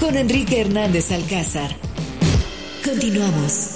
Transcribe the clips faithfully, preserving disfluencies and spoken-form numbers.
con Enrique Hernández Alcázar. Continuamos.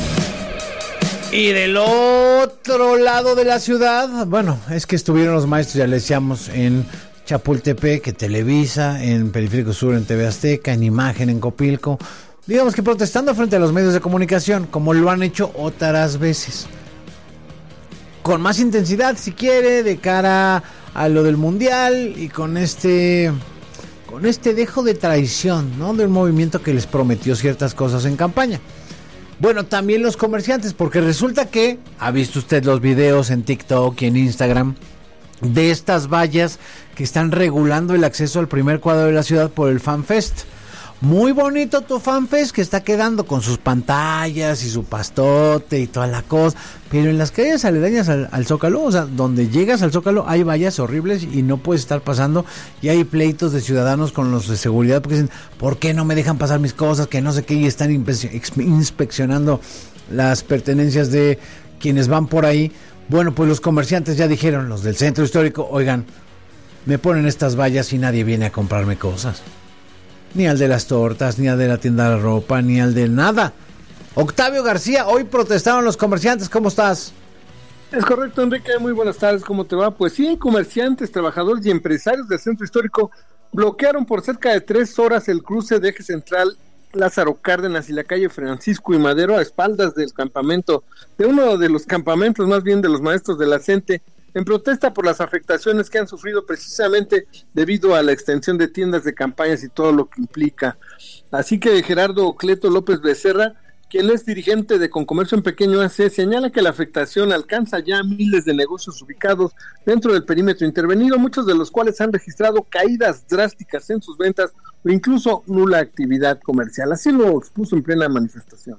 Y del otro lado de la ciudad, bueno, es que estuvieron los maestros, ya les decíamos, en Chapultepec, en Televisa, en Periférico Sur, en T V Azteca, en Imagen, en Copilco, digamos que protestando frente a los medios de comunicación, como lo han hecho otras veces. Con más intensidad, si quiere, de cara a lo del Mundial y con este... con este dejo de traición, ¿no? De un movimiento que les prometió ciertas cosas en campaña. Bueno, también los comerciantes, porque resulta que, ha visto usted los videos en TikTok y en Instagram, de estas vallas que están regulando el acceso al primer cuadro de la ciudad por el FanFest. Muy bonito tu FanFest que está quedando con sus pantallas y su pastote y toda la cosa, pero en las calles aledañas al, al Zócalo, o sea, donde llegas al Zócalo hay vallas horribles y no puedes estar pasando, y hay pleitos de ciudadanos con los de seguridad porque dicen, ¿por qué no me dejan pasar mis cosas? Que no sé qué, y están inspeccionando las pertenencias de quienes van por ahí. Bueno, pues los comerciantes ya dijeron, los del centro histórico, oigan, me ponen estas vallas y nadie viene a comprarme cosas. Ni al de las tortas, ni al de la tienda de la ropa, ni al de nada. Octavio García, hoy protestaron los comerciantes, ¿cómo estás? Es correcto, Enrique, muy buenas tardes, ¿cómo te va? Pues sí, comerciantes, trabajadores y empresarios del centro histórico bloquearon por cerca de tres horas el cruce de eje central Lázaro Cárdenas y la calle Francisco y Madero a espaldas del campamento, de uno de los campamentos más bien de los maestros de la CENTE, en protesta por las afectaciones que han sufrido precisamente debido a la extensión de tiendas de campañas y todo lo que implica. Así que Gerardo Cleto López Becerra, quien es dirigente de Concomercio en Pequeño A C, señala que la afectación alcanza ya miles de negocios ubicados dentro del perímetro intervenido, muchos de los cuales han registrado caídas drásticas en sus ventas o incluso nula actividad comercial. Así lo expuso en plena manifestación.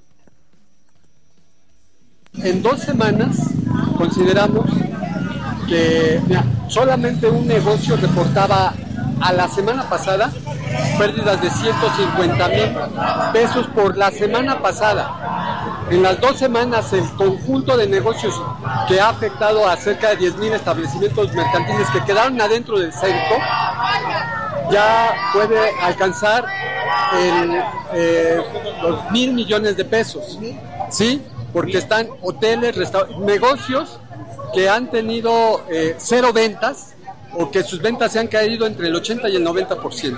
En dos semanas consideramos que mira, solamente un negocio reportaba a la semana pasada pérdidas de ciento cincuenta mil pesos por la semana pasada. En las dos semanas el conjunto de negocios que ha afectado a cerca de diez mil establecimientos mercantiles que quedaron adentro del centro ya puede alcanzar el, eh, los mil millones de pesos, ¿sí? Porque están hoteles, restaurantes, negocios que han tenido eh, cero ventas o que sus ventas se han caído entre el ochenta y el noventa por ciento.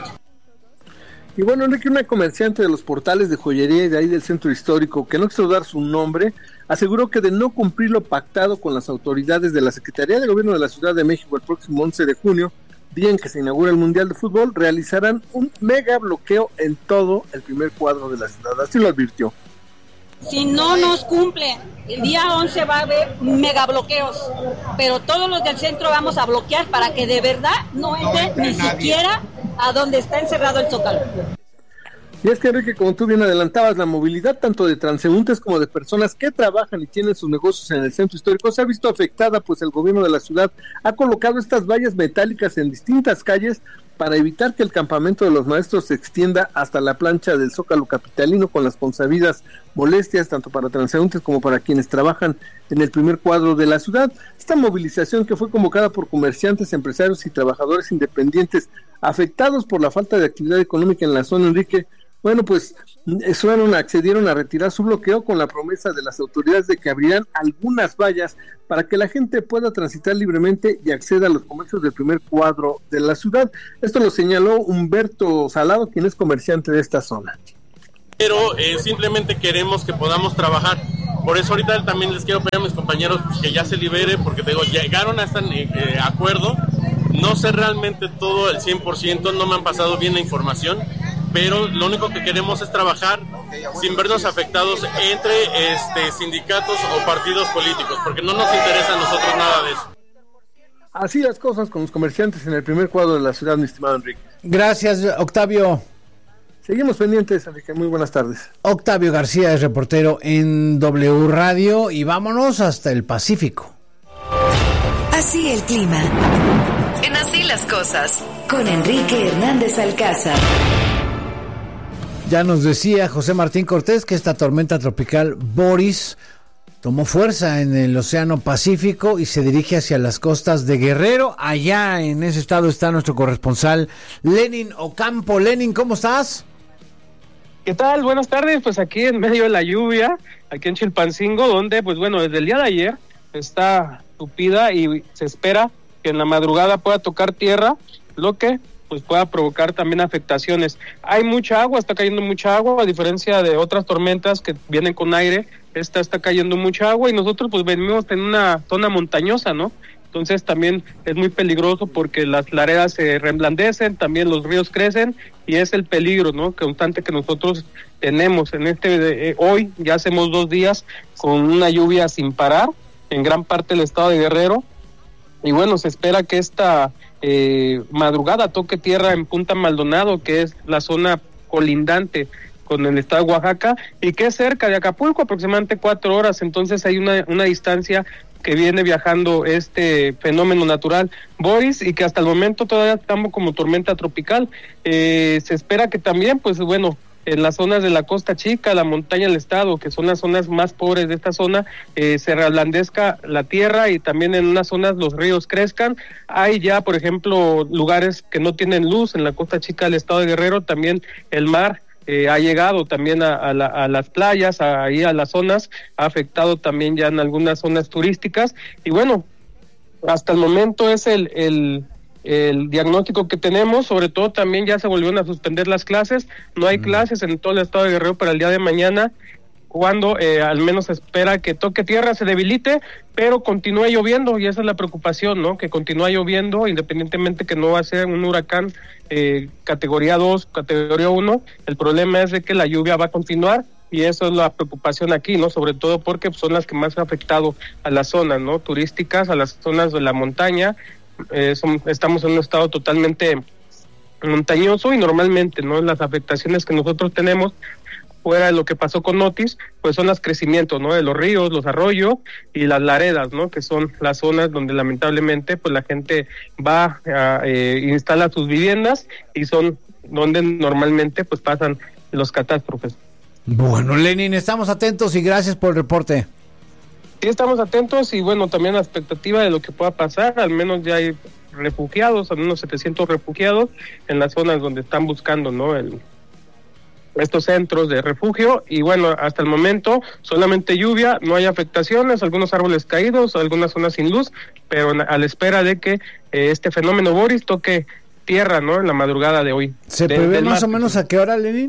Y bueno, Enrique, una comerciante de los portales de joyería y de ahí del centro histórico, que no quiso dar su nombre, aseguró que de no cumplir lo pactado con las autoridades de la Secretaría de Gobierno de la Ciudad de México el próximo once de junio, día en que se inaugura el Mundial de Fútbol, realizarán un mega bloqueo en todo el primer cuadro de la ciudad. Así lo advirtió. Si no nos cumple, el día once va a haber mega bloqueos, pero todos los del centro vamos a bloquear para que de verdad no entre ni siquiera a donde está encerrado el Zócalo. Y es que, Enrique, como tú bien adelantabas, la movilidad tanto de transeúntes como de personas que trabajan y tienen sus negocios en el centro histórico se ha visto afectada, pues el gobierno de la ciudad ha colocado estas vallas metálicas en distintas calles para evitar que el campamento de los maestros se extienda hasta la plancha del Zócalo capitalino, con las consabidas molestias tanto para transeúntes como para quienes trabajan en el primer cuadro de la ciudad. Esta movilización, que fue convocada por comerciantes, empresarios y trabajadores independientes afectados por la falta de actividad económica en la zona, Enrique, bueno, pues fueron, accedieron a retirar su bloqueo con la promesa de las autoridades de que abrirán algunas vallas para que la gente pueda transitar libremente y acceda a los comercios del primer cuadro de la ciudad. Esto lo señaló Humberto Salado, quien es comerciante de esta zona. Pero eh, simplemente queremos que podamos trabajar. Por eso ahorita también les quiero pedir a mis compañeros pues, que ya se libere, porque te digo, llegaron a este eh, acuerdo. No sé realmente todo el cien por ciento, no me han pasado bien la información, pero lo único que queremos es trabajar sin vernos afectados entre este, sindicatos o partidos políticos, porque no nos interesa a nosotros nada de eso. Así las cosas con los comerciantes en el primer cuadro de la ciudad, mi estimado Enrique. Gracias, Octavio. Seguimos pendientes, Enrique, muy buenas tardes. Octavio García es reportero en W Radio y vámonos hasta el Pacífico. Así el clima. En Así las cosas, con Enrique Hernández Alcázar. Ya nos decía José Martín Cortés que esta tormenta tropical Boris tomó fuerza en el Océano Pacífico y se dirige hacia las costas de Guerrero. Allá en ese estado está nuestro corresponsal Lenin Ocampo. Lenin, ¿cómo estás? ¿Qué tal? Buenas tardes, pues aquí en medio de la lluvia, aquí en Chilpancingo, donde pues bueno, desde el día de ayer está tupida y se espera que en la madrugada pueda tocar tierra, lo que pues pueda provocar también afectaciones. Hay mucha agua, está cayendo mucha agua, a diferencia de otras tormentas que vienen con aire, esta está cayendo mucha agua y nosotros pues venimos en una zona montañosa, ¿no? Entonces también es muy peligroso porque las laderas se reblandecen, también los ríos crecen y es el peligro, ¿no?, constante que nosotros tenemos en este eh, hoy. Ya hacemos dos días con una lluvia sin parar en gran parte del estado de Guerrero y bueno, se espera que esta eh, madrugada toque tierra en Punta Maldonado, que es la zona colindante con el estado de Oaxaca y que es cerca de Acapulco, aproximadamente cuatro horas. Entonces hay una, una distancia que viene viajando este fenómeno natural Boris y que hasta el momento todavía estamos como tormenta tropical. Eh, se espera que también, pues bueno, en las zonas de la Costa Chica, la montaña del estado, que son las zonas más pobres de esta zona, eh, se reblandezca la tierra y también en unas zonas los ríos crezcan. Hay ya, por ejemplo, lugares que no tienen luz en la Costa Chica del estado de Guerrero, también el mar Eh, ha llegado también a, a, la, a las playas, a, ahí a las zonas, ha afectado también ya en algunas zonas turísticas y bueno, hasta el momento es el, el, el diagnóstico que tenemos. Sobre todo también ya se volvieron a suspender las clases, no hay mm. clases en todo el estado de Guerrero para el día de mañana, cuando eh, al menos se espera que toque tierra, se debilite, pero continúe lloviendo y esa es la preocupación, ¿no? Que continúa lloviendo, independientemente que no va a ser un huracán eh, categoría dos, categoría uno, el problema es de que la lluvia va a continuar y eso es la preocupación aquí, ¿no? Sobre todo porque son las que más han afectado a las zonas, ¿no?, turísticas, a las zonas de la montaña. Eh, son, estamos en un estado totalmente montañoso y normalmente, ¿no?, las afectaciones que nosotros tenemos fuera de lo que pasó con Otis, pues son los crecimientos, ¿no?, de los ríos, los arroyos y las laredas, ¿no?, que son las zonas donde lamentablemente pues la gente va a eh, instala sus viviendas y son donde normalmente pues pasan los catástrofes. Bueno, Lenin, estamos atentos y gracias por el reporte. Sí, estamos atentos y bueno, también la expectativa de lo que pueda pasar, al menos ya hay refugiados, al menos setecientos refugiados en las zonas donde están buscando, ¿no?, el estos centros de refugio y bueno, hasta el momento solamente lluvia, no hay afectaciones, algunos árboles caídos, algunas zonas sin luz, pero a la espera de que eh, este fenómeno Boris toque tierra, ¿no?, en la madrugada de hoy. ¿Se de, prevé más martes. o menos a qué hora, Lenin?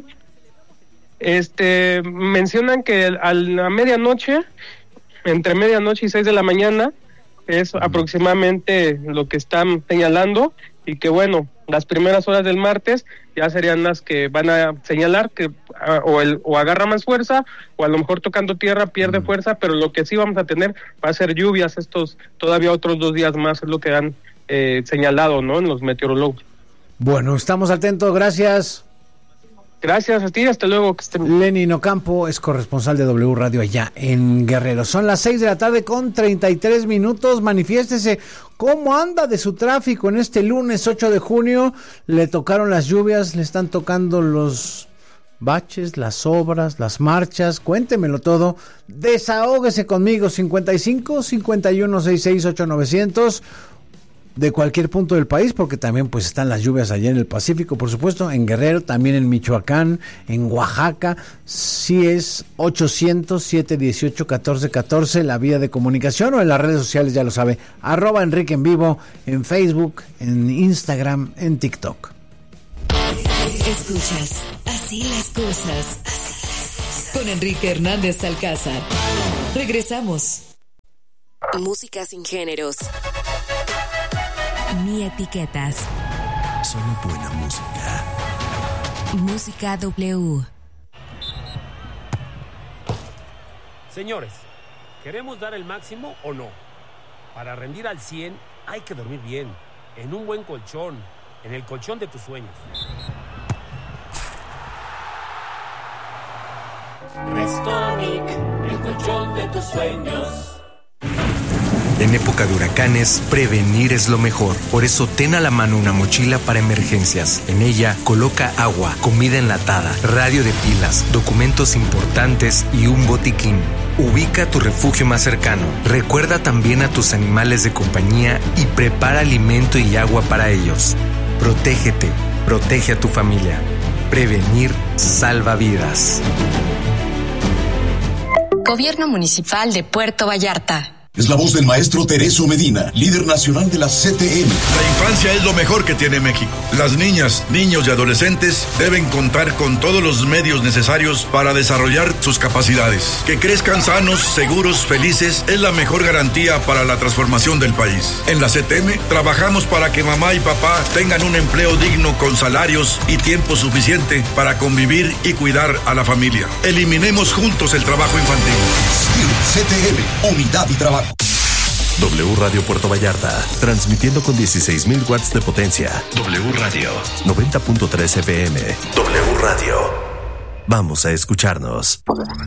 Este, mencionan que a la medianoche, entre medianoche y seis de la mañana, es uh-huh. aproximadamente lo que están señalando y que bueno, las primeras horas del martes ya serían las que van a señalar que a, o, el, o agarra más fuerza o a lo mejor tocando tierra pierde mm. fuerza, pero lo que sí vamos a tener va a ser lluvias estos todavía otros dos días más, es lo que han eh, señalado, ¿no?, en los meteorólogos. Bueno, estamos atentos, gracias. Gracias a ti, hasta luego. Que estén... Lenin Ocampo es corresponsal de W Radio allá en Guerrero. Son las seis de la tarde con treinta y tres minutos. Manifiéstese cómo anda de su tráfico en este lunes ocho de junio. Le tocaron las lluvias, le están tocando los baches, las obras, las marchas. Cuéntemelo todo. Desahógese conmigo. cincuenta y cinco, cincuenta y uno, sesenta y seis, ocho mil novecientos. De cualquier punto del país, porque también pues están las lluvias allá en el Pacífico, por supuesto, en Guerrero, también en Michoacán, en Oaxaca. Sí es ochocientos, siete dieciocho, catorce catorce, la vía de comunicación, o en las redes sociales, ya lo sabe, arroba Enrique en Vivo, en Facebook, en Instagram, en TikTok. Escuchas Así las cosas, así las cosas, con Enrique Hernández Alcázar. Regresamos. Música sin géneros ni etiquetas. Solo buena música. Música W. Señores, ¿queremos dar el máximo o no? Para rendir al cien hay que dormir bien, en un buen colchón, en el colchón de tus sueños. Restonic, el colchón de tus sueños. En época de huracanes, prevenir es lo mejor. Por eso ten a la mano una mochila para emergencias. En ella, coloca agua, comida enlatada, radio de pilas, documentos importantes y un botiquín. Ubica tu refugio más cercano. Recuerda también a tus animales de compañía y prepara alimento y agua para ellos. Protégete, protege a tu familia. Prevenir salva vidas. Gobierno Municipal de Puerto Vallarta. Es la voz del maestro Tereso Medina, líder nacional de la C T M. La infancia es lo mejor que tiene México. Las niñas, niños y adolescentes deben contar con todos los medios necesarios para desarrollar sus capacidades. Que crezcan sanos, seguros, felices es la mejor garantía para la transformación del país. En la C T M trabajamos para que mamá y papá tengan un empleo digno con salarios y tiempo suficiente para convivir y cuidar a la familia. Eliminemos juntos el trabajo infantil. C T M, unidad y trabajo. W Radio Puerto Vallarta, transmitiendo con dieciséis mil watts de potencia. W Radio, noventa punto tres F M. W Radio. Vamos a escucharnos.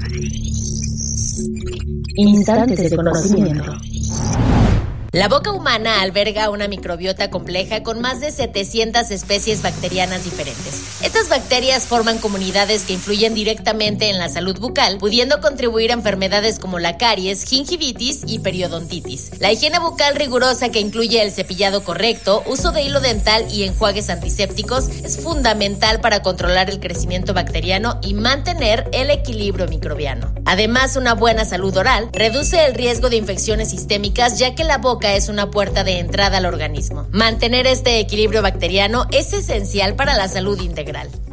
Instantes de conocimiento. La boca humana alberga una microbiota compleja con más de setecientas especies bacterianas diferentes. Estas bacterias forman comunidades que influyen directamente en la salud bucal, pudiendo contribuir a enfermedades como la caries, gingivitis y periodontitis. La higiene bucal rigurosa, que incluye el cepillado correcto, uso de hilo dental y enjuagues antisépticos, es fundamental para controlar el crecimiento bacteriano y mantener el equilibrio microbiano. Además, una buena salud oral reduce el riesgo de infecciones sistémicas, ya que la boca es una puerta de entrada al organismo. Mantener este equilibrio bacteriano es esencial para la salud integral.